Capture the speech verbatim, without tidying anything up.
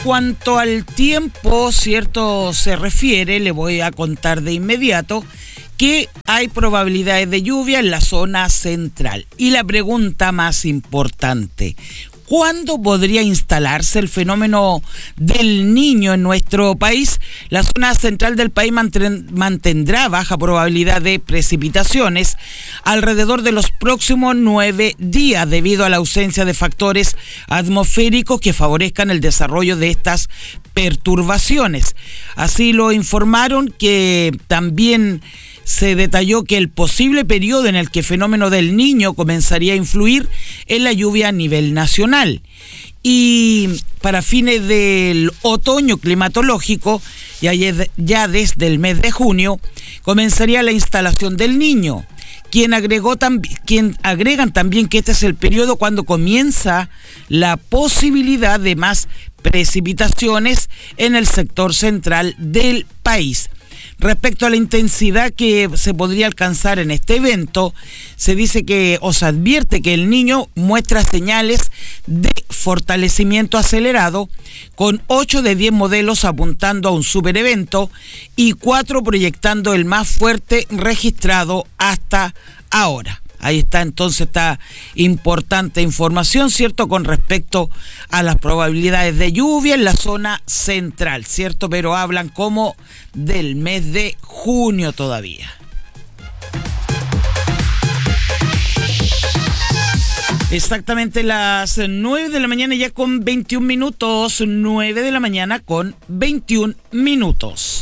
cuanto al tiempo, ¿cierto?, se refiere, le voy a contar de inmediato que hay probabilidades de lluvia en la zona central. Y la pregunta más importante: ¿cuándo podría instalarse el fenómeno del Niño en nuestro país? La zona central del país mantendrá baja probabilidad de precipitaciones alrededor de los próximos nueve días debido a la ausencia de factores atmosféricos que favorezcan el desarrollo de estas perturbaciones. Así lo informaron, que también se detalló que el posible periodo en el que el fenómeno del Niño comenzaría a influir en la lluvia a nivel nacional. Y para fines del otoño climatológico, ya, ya desde el mes de junio, comenzaría la instalación del Niño, quien, agregó tam- quien agregan también que este es el periodo cuando comienza la posibilidad de más precipitaciones en el sector central del país. Respecto a la intensidad que se podría alcanzar en este evento, se dice que, o se advierte que el Niño muestra señales de fortalecimiento acelerado, con ocho de diez modelos apuntando a un superevento y cuatro proyectando el más fuerte registrado hasta ahora. Ahí está entonces esta importante información, ¿cierto?, con respecto a las probabilidades de lluvia en la zona central, ¿cierto? Pero hablan como del mes de junio todavía. Exactamente las nueve de la mañana ya con veintiún minutos, nueve de la mañana con veintiún minutos.